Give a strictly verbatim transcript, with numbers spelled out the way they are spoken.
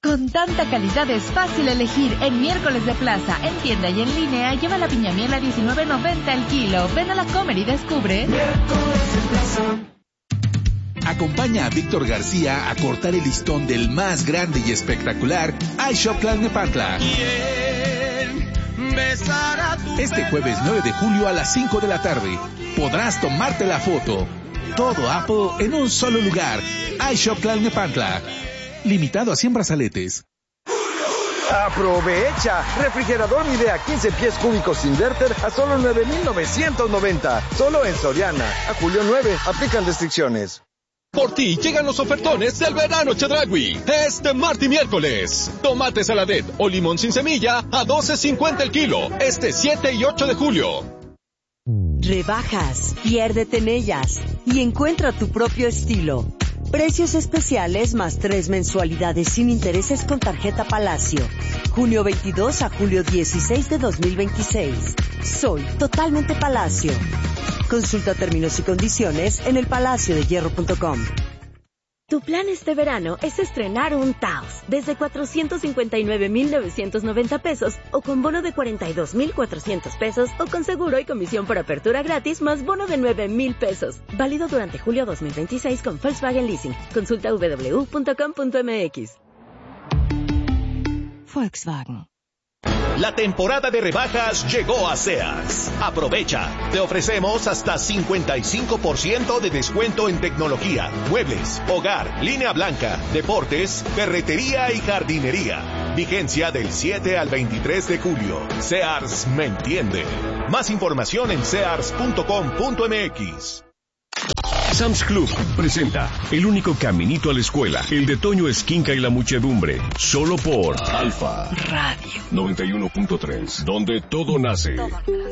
Con tanta calidad es fácil elegir. En Miércoles de Plaza, en tienda y en línea, lleva la piña miel a diecinueve noventa el kilo. Ven a la Comer y descubre. Miércoles de Plaza. Acompaña a Víctor García a cortar el listón del más grande y espectacular iShop Tlalnepantla. Este jueves nueve de julio a las cinco de la tarde podrás tomarte la foto. Todo Apple en un solo lugar. iShop Tlalnepantla. Limitado a cien brazaletes. ¡Aprovecha! Refrigerador Midea quince pies cúbicos inverter a solo nueve mil novecientos noventa. Solo en Soriana. A julio nueve. Aplican restricciones. Por ti llegan los ofertones del verano Chedraui. Este martes y miércoles. Tomate saladet o limón sin semilla a doce cincuenta el kilo. Este siete y ocho de julio. Rebajas, piérdete en ellas y encuentra tu propio estilo. Precios especiales más tres mensualidades sin intereses con tarjeta Palacio. Junio veintidós a julio dieciséis de dos mil veintiséis. Soy totalmente Palacio. Consulta términos y condiciones en el palacio de hierro punto com. Tu plan este verano es estrenar un Taos desde cuatrocientos cincuenta y nueve mil novecientos noventa pesos o con bono de cuarenta y dos mil cuatrocientos pesos o con seguro y comisión por apertura gratis más bono de nueve mil pesos. Válido durante julio dos mil veintiséis con Volkswagen Leasing. Consulta doble u doble u doble u punto com punto m x. Volkswagen. La temporada de rebajas llegó a Sears. Aprovecha. Te ofrecemos hasta cincuenta y cinco por ciento de descuento en tecnología, muebles, hogar, línea blanca, deportes, ferretería y jardinería. Vigencia del siete al veintitrés de julio. Sears me entiende. Más información en sears punto com punto m x. Sam's Club presenta El único caminito a la escuela, el de Toño Esquinca y la muchedumbre, solo por Alfa Radio noventa y uno punto tres, donde todo nace.